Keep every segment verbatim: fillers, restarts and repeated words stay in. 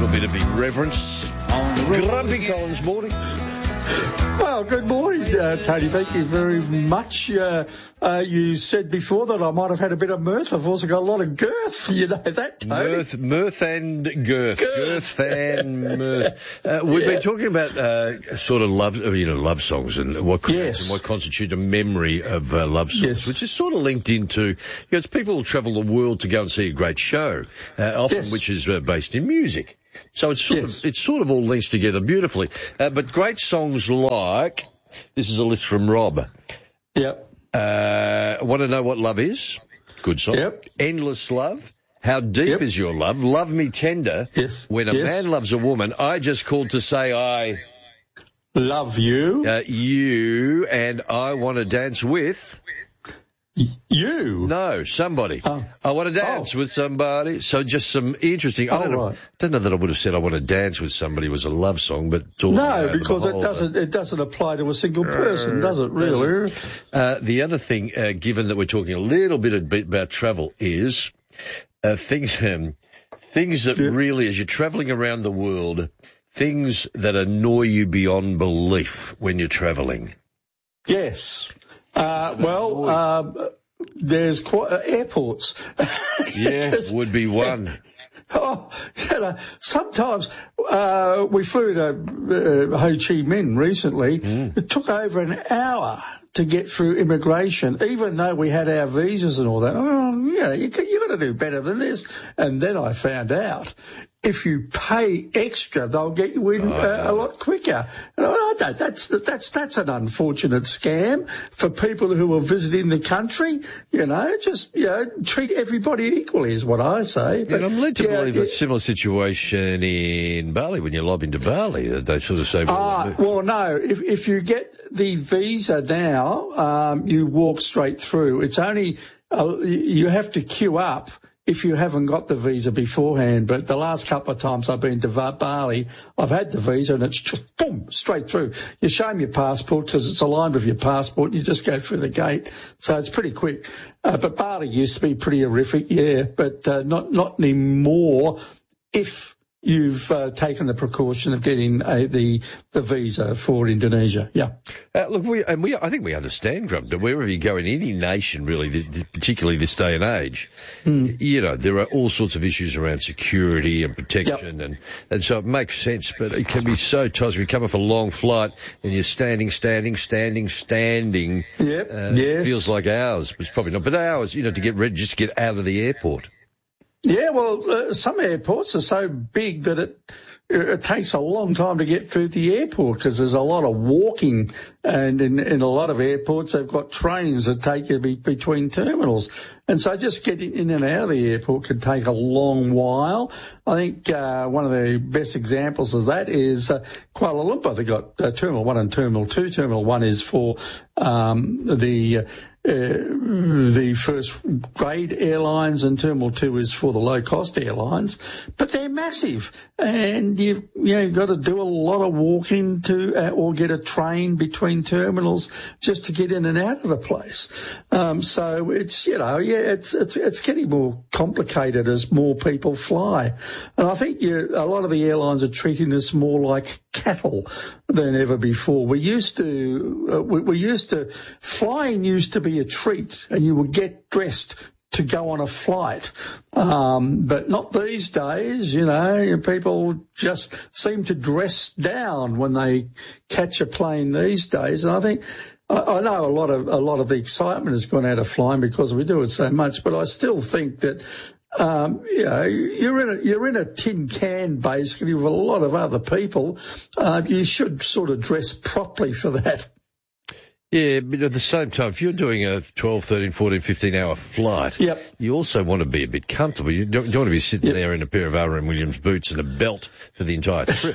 a bit of irreverence. Grumpy Collins, morning. Well, good morning, uh, Tony. Thank you very much. Uh, uh, you said before that I might have had a bit of mirth. I've also got a lot of girth. You know that, Tony. Mirth, mirth and girth. Girth, girth and mirth. Uh, we've yeah. been talking about uh, sort of love, you know, love songs and what yes. and what constitute a memory of uh, love songs, yes. which is sort of linked into, you know, it's people who travel the world to go and see a great show, uh, often yes. which is uh, based in music. So it's sort yes. of, it's sort of all links together beautifully. Uh, but great songs like, this is a list from Rob. Yep. Uh, Want to Know What Love Is? Good song. Yep. Endless Love. How Deep yep. Is Your Love? Love Me Tender. Yes. When a yes. Man Loves a Woman. I Just Called to Say I Love You. Uh, you and I Want to Dance With. You? No, somebody. Oh. I want to dance oh. with somebody. So just some interesting. Oh, I don't know, right. don't know that I would have said I want to dance with somebody was a love song, but it's all no, because it doesn't. It doesn't apply to a single person, does it? Really? Uh, the other thing, uh, given that we're talking a little bit about travel, is uh, things um, things that yeah. really, as you're travelling around the world, things that annoy you beyond belief when you're travelling. Yes. Uh, well, uh, there's quite, uh, airports. Yeah, would be one. Oh, you know, sometimes, uh, we flew to, uh, Ho Chi Minh recently. Mm. It took over an hour to get through immigration, even though we had our visas and all that. Oh, yeah, you, you got to do better than this. And then I found out, if you pay extra, they'll get you in oh, uh, no. a lot quicker. And I don't, that's that's that's an unfortunate scam for people who are visiting the country. You know, just you know, treat everybody equally is what I say. But, and I'm led to yeah, believe yeah, a similar situation in Bali when you lob into Bali. They sort of say, well, uh, well no, if if you get the visa now, um, you walk straight through. It's only uh, you have to queue up if you haven't got the visa beforehand. But the last couple of times I've been to Bali, I've had the visa and it's just boom, straight through. You show them your passport because it's aligned with your passport and you just go through the gate. So it's pretty quick. Uh, but Bali used to be pretty horrific, yeah, but uh, not, not anymore if you've uh, taken the precaution of getting uh, the the visa for Indonesia. Yeah. Uh, look, we and we I think we understand, Grump, that wherever you go in any nation, really, th- th- particularly this day and age, mm. you know, there are all sorts of issues around security and protection, yep. and and so it makes sense, but it can be so tiresome. You come off a long flight and you're standing, standing, standing, standing. Yep. Uh, yes. It feels like hours. It's probably not, but hours, you know, to get ready, just to get out of the airport. Yeah, well, uh, some airports are so big that it it takes a long time to get through the airport because there's a lot of walking, and in, in a lot of airports they've got trains that take you be, between terminals, and so just getting in and out of the airport can take a long while. I think uh, one of the best examples of that is uh, Kuala Lumpur. They've got uh, Terminal one and Terminal two. Terminal one is for um, the uh, Uh, the first grade airlines, and Terminal two is for the low cost airlines, but they're massive, and you've you know got to do a lot of walking to uh, or get a train between terminals just to get in and out of the place. Um, so it's you know yeah it's it's it's getting more complicated as more people fly, and I think you, a lot of the airlines are treating us more like cattle than ever before. We used to uh, we, we used to flying used to be a treat, and you would get dressed to go on a flight. Um, but not these days, you know, people just seem to dress down when they catch a plane these days. And I think, I, I know a lot of, a lot of the excitement has gone out of flying because we do it so much, but I still think that Um, you know, you're in a, you're in a tin can basically with a lot of other people. Uh, you should sort of dress properly for that. Yeah, but at the same time, if you're doing a twelve, thirteen, fourteen, fifteen hour flight, yep. you also want to be a bit comfortable. You don't, you don't want to be sitting yep. there in a pair of R M Williams boots and a belt for the entire trip.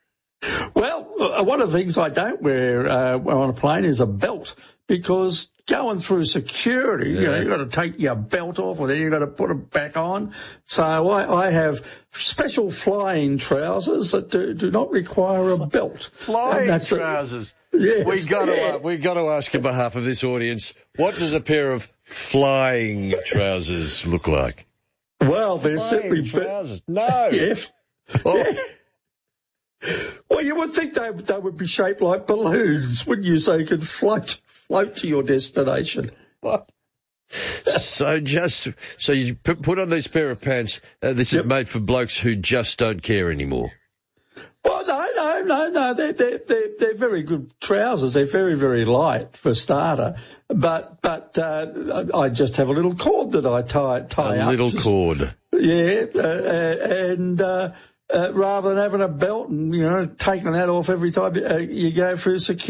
Well, one of the things I don't wear uh, on a plane is a belt, because going through security, yeah. you know, you've got to take your belt off, or then you've got to put it back on. So I, I have special flying trousers that do, do not require a belt. Flying trousers? A, yes. We got to, yeah. uh, we got to ask on behalf of this audience, what does a pair of flying trousers look like? Well, they're flying simply trousers. No. Yes. Oh. Yeah. Well, you would think they, they would be shaped like balloons, wouldn't you, so you could float, float to your destination. What? So just, so you put put on these pair of pants, uh, this Yep. is made for blokes who just don't care anymore. Well, no, no, no, no. They're, they're, they're, they're very good trousers. They're very, very light for a starter. But, but, uh, I just have a little cord that I tie, tie A up. little cord. Yeah, uh, and, uh, uh, rather than having a belt and, you know, taking that off every time uh, you go through security.